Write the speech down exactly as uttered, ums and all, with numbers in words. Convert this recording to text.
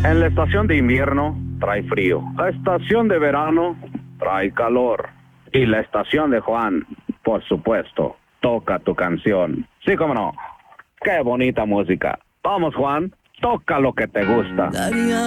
En la estación de invierno trae frío. La estación de verano trae calor. Y la estación de Juan, por supuesto, toca tu canción. Sí, cómo no. Qué bonita música. Vamos, Juan, toca lo que te gusta. Daría